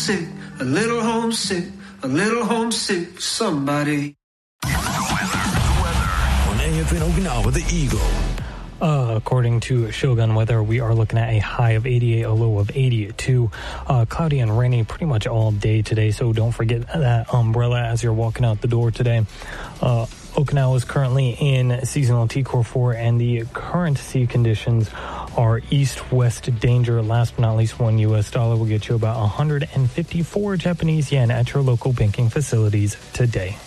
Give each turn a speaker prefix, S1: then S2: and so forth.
S1: homesick, a little homesick, a little homesick, somebody.
S2: The weather. On AFN Okinawa, the Eagle.
S3: According to Shogun Weather, we are looking at a high of 88, a low of 82. Cloudy and rainy pretty much all day today, so don't forget that umbrella as you're walking out the door today. Okinawa is currently in seasonal T-Core 4, and the current sea conditions are east-west danger. Last but not least, $1 will get you about 154 Japanese yen at your local banking facilities today.